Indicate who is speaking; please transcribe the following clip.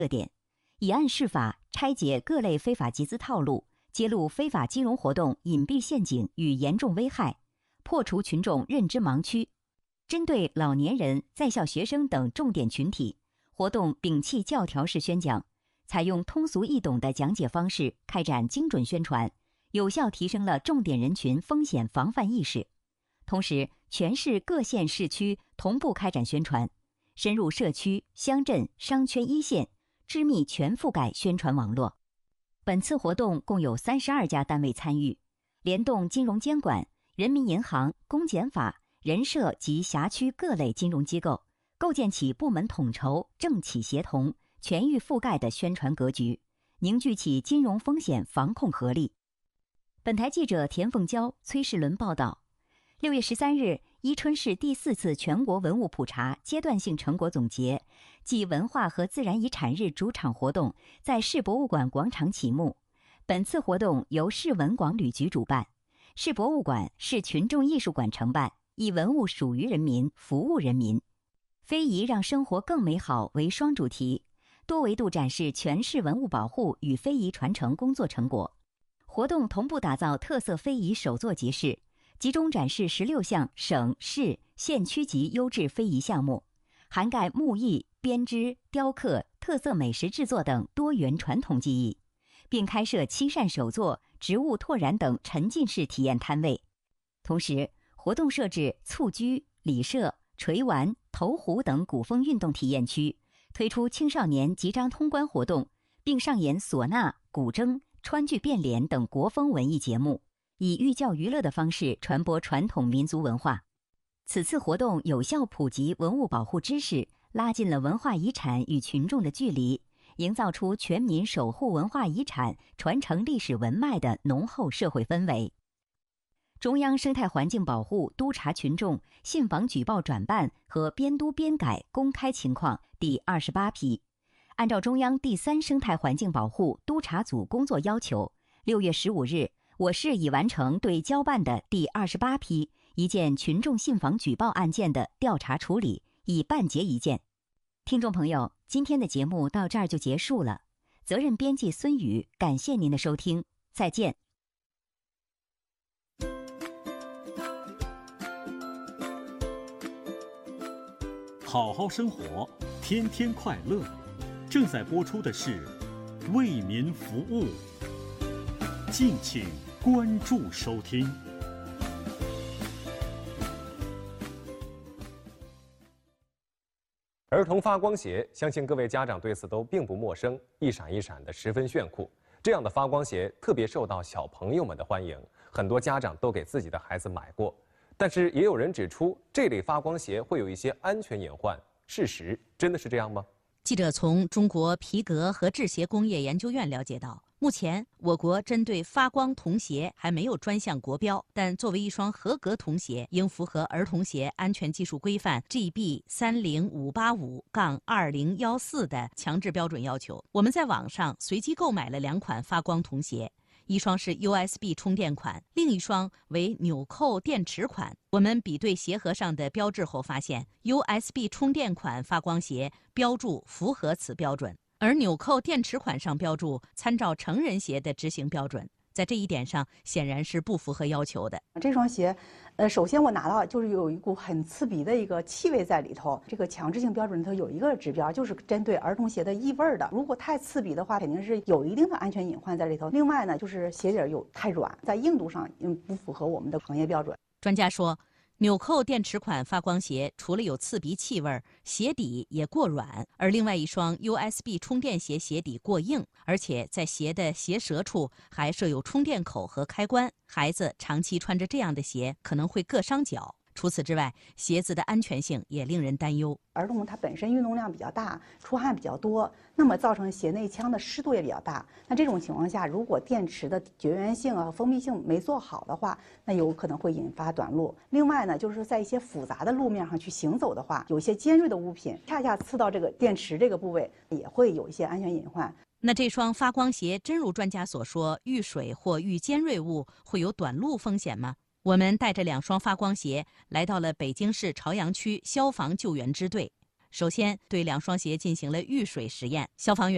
Speaker 1: 热点，以案释法，拆解各类非法集资套路，揭露非法金融活动隐蔽陷阱与严重危害，破除群众认知盲区。针对老年人、在校学生等重点群体，活动摒弃教条式宣讲，采用通俗易懂的讲解方式开展精准宣传，有效提升了重点人群风险防范意识。同时，全市各县市区同步开展宣传，深入社区、乡镇、商圈一线，织密全覆盖宣传网络。本次活动共有32家单位参与，联动金融监管、人民银行、公检法、人社及辖区各类金融机构，构建起部门统筹、政企协同、全域覆盖的宣传格局，凝聚起金融风险防控合力。本台记者田凤娇、崔世伦报道。6月13日，伊春市第4次全国文物普查阶段性成果总结暨文化和自然遗产日主场活动在市博物馆广场启幕。本次活动由市文广旅局主办，市博物馆、市群众艺术馆承办，以文物属于人民，服务人民。非遗让生活更美好为双主题，多维度展示全市文物保护与非遗传承工作成果。活动同步打造特色非遗首座集市，集中展示16项省市县区级优质非遗项目，涵盖木艺、编织、雕刻、特色美食制作等多元传统技艺，并开设漆扇手作、植物拓染等沉浸式体验摊位。同时，活动设置蹴鞠、礼射、锤丸、投壶等古风运动体验区，推出青少年集章通关活动，并上演唢呐、古筝、川剧变脸等国风文艺节目，以寓教于乐的方式传播传统民族文化。此次活动有效普及文物保护知识，拉近了文化遗产与群众的距离，营造出全民守护文化遗产、传承历史文脉的浓厚社会氛围。中央生态环境保护督查群众信访举报转办和编督编改公开情况第28批。按照中央第3生态环境保护督查组工作要求，6月15日，我市已完成对交办的第28批一件群众信访举报案件的调查处理，已办结一件。听众朋友，今天的节目到这儿就结束了。责任编辑孙宇，感谢您的收听，再见。
Speaker 2: 好好生活，天天快乐。正在播出的是《为民服务》，敬请关注收听。
Speaker 3: 儿童发光鞋，相信各位家长对此都并不陌生，一闪一闪的，十分炫酷。这样的发光鞋特别受到小朋友们的欢迎，很多家长都给自己的孩子买过。但是也有人指出，这类发光鞋会有一些安全隐患，事实真的是这样吗？
Speaker 4: 记者从中国皮革和制鞋工业研究院了解到，目前我国针对发光童鞋还没有专项国标，但作为一双合格童鞋，应符合儿童鞋安全技术规范 GB 30585-2014的强制标准要求。我们在网上随机购买了2款发光童鞋，一双是 USB 充电款，另一双为纽扣电池款。我们比对鞋盒上的标志后发现， USB 充电款发光鞋标注符合此标准，而纽扣电池款上标注参照成人鞋的执行标准，在这一点上显然是不符合要求的。
Speaker 5: 这双鞋首先我拿到就是有一股很刺鼻的一个气味在里头。这个强制性标准里头有一个指标，就是针对儿童鞋的异味的。如果太刺鼻的话，肯定是有一定的安全隐患在里头。另外呢，就是鞋底有太软，在硬度上不符合我们的行业标准。
Speaker 4: 专家说，纽扣电池款发光鞋除了有刺鼻气味，鞋底也过软，而另外一双 USB 充电鞋鞋底过硬，而且在鞋的鞋舌处还设有充电口和开关，孩子长期穿着这样的鞋可能会硌伤脚。除此之外，鞋子的安全性也令人担忧。
Speaker 5: 儿童他本身运动量比较大，出汗比较多，那么造成鞋内腔的湿度也比较大。那这种情况下，如果电池的绝缘性和封闭性没做好的话，那有可能会引发短路。另外呢，就是在一些复杂的路面上去行走的话，有一些尖锐的物品恰恰刺到这个电池这个部位，也会有一些安全隐患。
Speaker 4: 那这双发光鞋真如专家所说，遇水或遇尖锐物会有短路风险吗？我们带着2双发光鞋来到了北京市朝阳区消防救援支队，首先对2双鞋进行了遇水实验。消防员